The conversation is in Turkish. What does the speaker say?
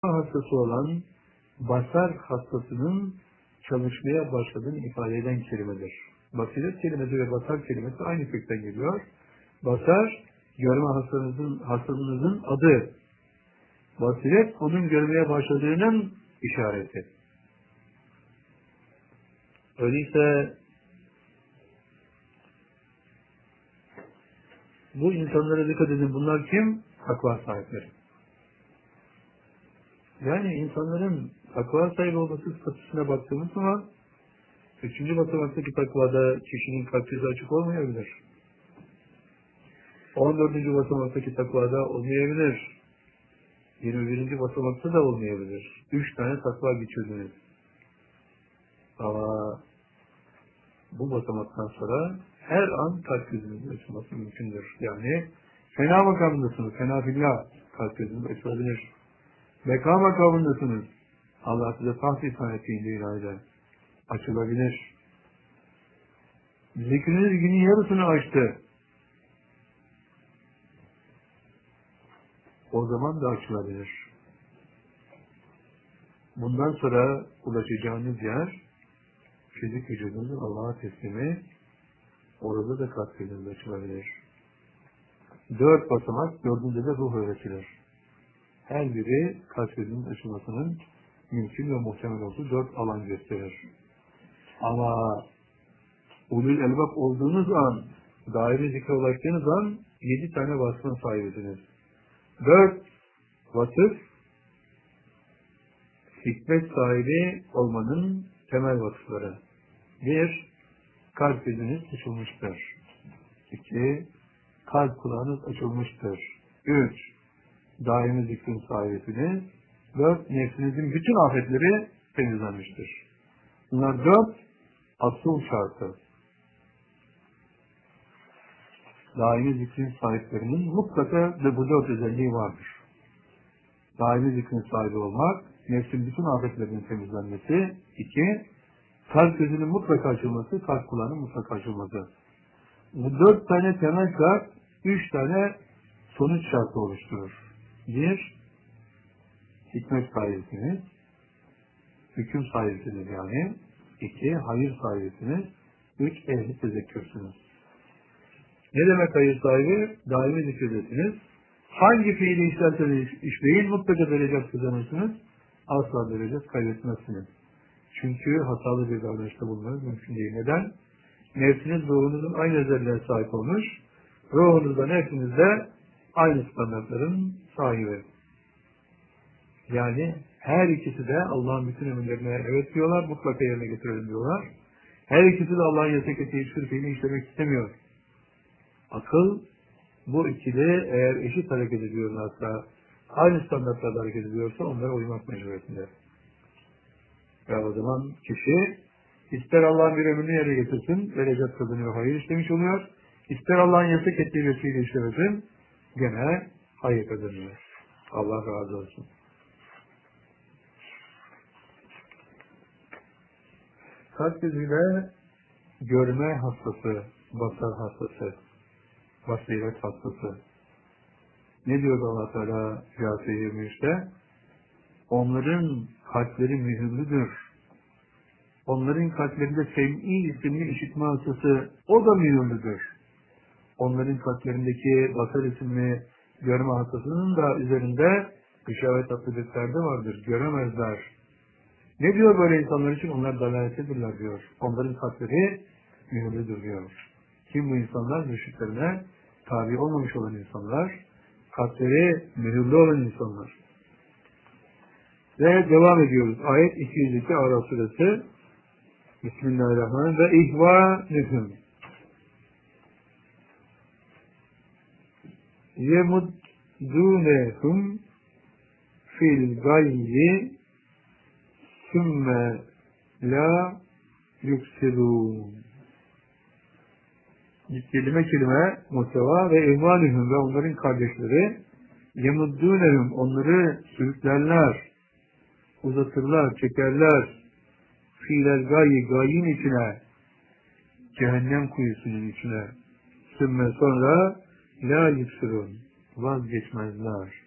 hastası olan basar hastasının çalışmaya başladığını ifade eden kelimedir. Basiret kelimesi ve basar kelimesi aynı kökten geliyor. Basar, görme hastalığınızın adı. Basiret, onun görmeye başladığının işareti. Öyleyse bu insanlara dikkat edin. Bunlar kim? Takva sahipleri. Yani insanların takva sahibi olması statüsüne baktığımız zaman 3. basamaktaki takvada kişinin kalp yüzü açık olmayabilir. 14. basamaktaki takvada olmayabilir. 21. basamakta da olmayabilir. 3 tane takva geçirdiniz. Ama bu basamaktan sonra her an kalp yüzünüzün açılması mümkündür. Yani fena makamındasınız, fena billah, kalp yüzünüz açılabilir. Beka makamındasınız, Allah size taht ihsan ettiğinde ileride açılabilir. Zikriniz günün yarısını açtı. O zaman da açılabilir. Bundan sonra ulaşacağınız yer fizik vücudunuzun Allah'a teslimi, orada da kalbiniz açılabilir. 4 basamak, 4'ünde de ruh öğretilir. Her biri kalbinizin açılmasının mümkün ve muhtemel olduğu 4 alan gösterir. Ama ulul elbab olduğunuz an, daire zikre ulaştığınız an 7 tane vasfın sahibisiniz. 4 vasıf, hikmet sahibi olmanın temel vasıfları. 1. Kalp yüzünüz açılmıştır. 2. Kalp kulağınız açılmıştır. 3. Daimi zikrin sahibisiniz. 4. Nefsinizin bütün afetleri temizlenmiştir. Bunlar 4 asıl şartı. Daimi zikrin sahiplerinin mutlaka ve bu 4 özelliği vardır. Daimi zikrin sahibi olmak, nefsin bütün afetlerinin temizlenmesi. 2. Kalp gözünün mutlaka açılması, kalp kulağının mutlaka açılması. Bu 4 tane temel şart, 3 tane sonuç şartı oluşturur. 1. Hikmet sahibisiniz. Hüküm sahibisiniz yani. 2. Hayır sahibisiniz. 3. Ehli tezekkürsünüz. Ne demek hayır sahibi? Daimi zikredesiniz. Hangi fiili işlerseniz işleyin, mutlaka derece kazanırsınız. Asla derece kaybetmezsiniz. Çünkü hatalı bir davranışta bulunmanız mümkün değil. Neden? Nefsiniz ruhunuzun aynı özelliğine sahip olmuş. Ruhunuzda, nefsinizde aynı standartların sahibi. Yani her ikisi de Allah'ın bütün emirlerine evet diyorlar, mutlaka yerine getirelim diyorlar. Her ikisi de Allah'ın yasak ettiği hiçbir fiilini işlemek istemiyor. Akıl, bu ikili eğer eşit hareket ediyorlarsa, aynı standartlarda hareket ediyorsa onlara uymak mecburiyetinde. Ve o zaman kişi ister Allah'ın bir emrini yerine getirsin, derecat kazanıyor, hayır işlemiş oluyor. İster Allah'ın yasak ettiği bir fiili işlemesin, gene hayır kazanıyor. Allah razı olsun. Kalp gözüyle görme hastası, basar hastası, basiret hastası. Ne diyor Allah Teala Câsiye 23'te? Onların kalpleri mühürlüdür. Onların kalplerinde sem'i isimli işitme hastası, o da mühürlüdür. Onların kalplerindeki basar isimli görme hastasının da üzerinde işaret adlı bir perde vardır. Göremezler. Ne diyor böyle insanlar için? Onlar dalalettedirler diyor. Onların kalpleri mühürlüdür diyor. Kim bu insanlar? Müşriklerine tabi olmamış olan insanlar, kalpleri mühürlü olan insanlar. Ve devam ediyoruz. Ayet 202 Araf suresi. Bismillahirrahmanirrahim. Ve ihvanühüm yemuddûnehum fil gayyi sümme la yüksirûn. Kelime kelime muhteva ve ihvanühüm ve onların kardeşleri yemuddûnehum onları sürüklerler, uzatırlar, çekerler fiilel gayyi gayyin içine, cehennem kuyusunun içine, sümme sonra la yüksürün vazgeçmezler.